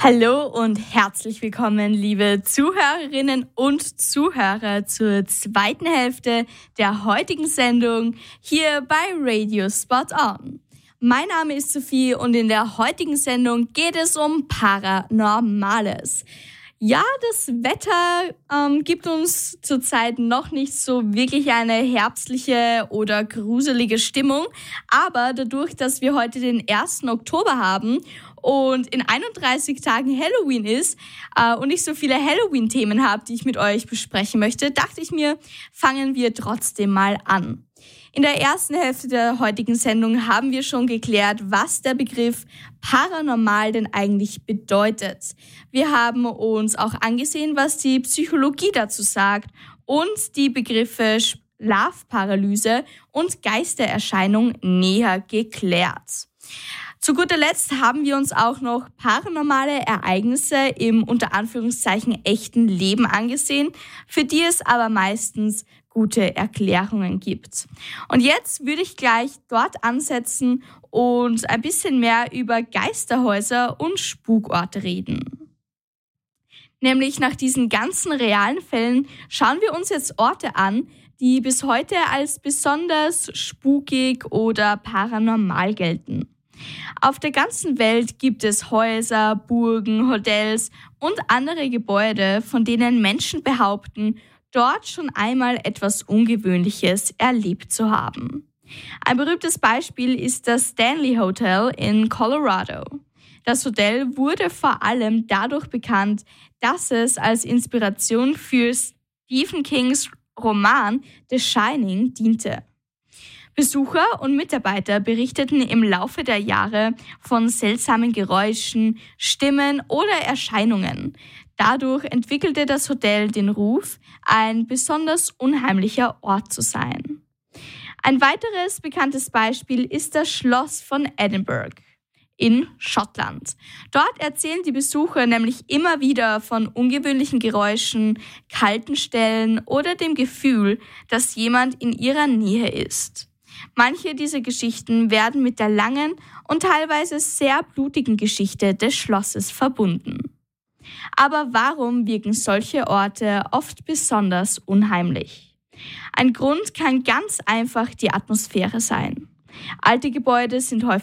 Hallo und herzlich willkommen, liebe Zuhörerinnen und Zuhörer, zur zweiten Hälfte der heutigen Sendung hier bei Radio Spot On. Mein Name ist Sophie und in der heutigen Sendung geht es um Paranormales. Ja, das Wetter gibt uns zurzeit noch nicht so wirklich eine herbstliche oder gruselige Stimmung, aber dadurch, dass wir heute den 1. Oktober haben und in 31 Tagen Halloween ist und ich so viele Halloween-Themen habe, die ich mit euch besprechen möchte, dachte ich mir, fangen wir trotzdem mal an. In der ersten Hälfte der heutigen Sendung haben wir schon geklärt, was der Begriff paranormal denn eigentlich bedeutet. Wir haben uns auch angesehen, was die Psychologie dazu sagt und die Begriffe Schlafparalyse und Geistererscheinung näher geklärt. Zu guter Letzt haben wir uns auch noch paranormale Ereignisse im unter Anführungszeichen echten Leben angesehen, für die es aber meistens gute Erklärungen gibt. Und jetzt würde ich gleich dort ansetzen und ein bisschen mehr über Geisterhäuser und Spukorte reden. Nämlich nach diesen ganzen realen Fällen schauen wir uns jetzt Orte an, die bis heute als besonders spukig oder paranormal gelten. Auf der ganzen Welt gibt es Häuser, Burgen, Hotels und andere Gebäude, von denen Menschen behaupten, dort schon einmal etwas Ungewöhnliches erlebt zu haben. Ein berühmtes Beispiel ist das Stanley Hotel in Colorado. Das Hotel wurde vor allem dadurch bekannt, dass es als Inspiration für Stephen Kings Roman The Shining diente. Besucher und Mitarbeiter berichteten im Laufe der Jahre von seltsamen Geräuschen, Stimmen oder Erscheinungen. Dadurch entwickelte das Hotel den Ruf, ein besonders unheimlicher Ort zu sein. Ein weiteres bekanntes Beispiel ist das Schloss von Edinburgh in Schottland. Dort erzählen die Besucher nämlich immer wieder von ungewöhnlichen Geräuschen, kalten Stellen oder dem Gefühl, dass jemand in ihrer Nähe ist. Manche dieser Geschichten werden mit der langen und teilweise sehr blutigen Geschichte des Schlosses verbunden. Aber warum wirken solche Orte oft besonders unheimlich? Ein Grund kann ganz einfach die Atmosphäre sein. Alte Gebäude sind häufig